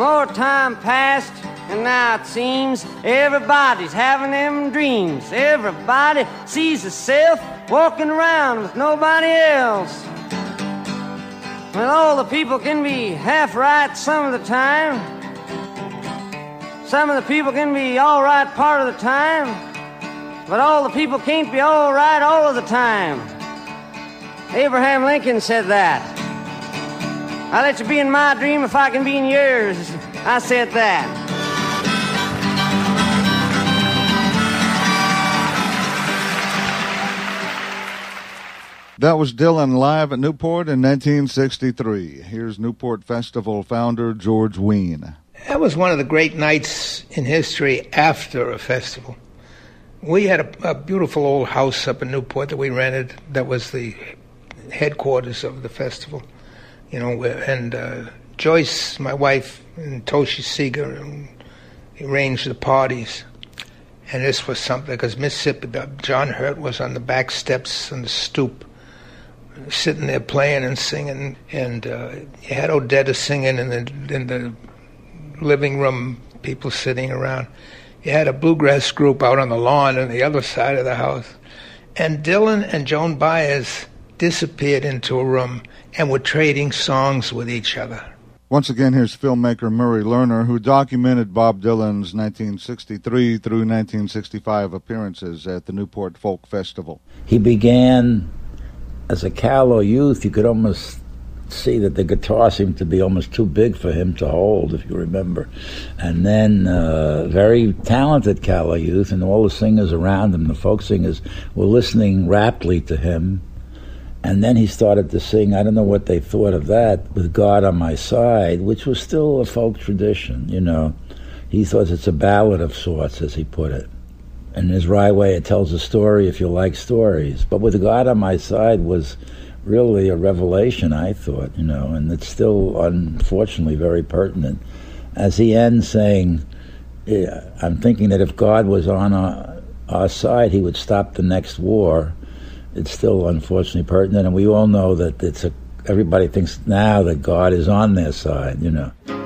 More time passed, and now it seems everybody's having them dreams. Everybody sees herself walking around with nobody else. Well, all the people can be half right some of the time. Some of the people can be all right part of the time. But all the people can't be all right all of the time. Abraham Lincoln said that. I'll let you be in my dream if I can be in yours. I said that. That was Dylan live at Newport in 1963. Here's Newport Festival founder George Wein. That was one of the great nights in history after a festival. We had a beautiful old house up in Newport that we rented that was the headquarters of the festival. You know, and Joyce, my wife, and Toshi Seeger arranged the parties. And this was something, because Mississippi, John Hurt was on the back steps on the stoop, sitting there playing and singing, and you had Odetta singing in the living room, people sitting around. You had a bluegrass group out on the lawn on the other side of the house. And Dylan and Joan Baez disappeared into a room and were trading songs with each other. Once again, here's filmmaker Murray Lerner, who documented Bob Dylan's 1963 through 1965 appearances at the Newport Folk Festival. He began as a callow youth. You could almost see that the guitar seemed to be almost too big for him to hold, if you remember. And then very talented callow youth, and all the singers around him, the folk singers, were listening raptly to him. And then he started to sing, I don't know what they thought of that, With God on My Side, which was still a folk tradition, you know. He thought it's a ballad of sorts, as he put it. In his wry way, it tells a story if you like stories. But With God on My Side was really a revelation, I thought, you know, and it's still, unfortunately, very pertinent. As he ends saying, I'm thinking that if God was on our side, he would stop the next war. It's still unfortunately pertinent, and we all know that everybody thinks now that God is on their side, you know.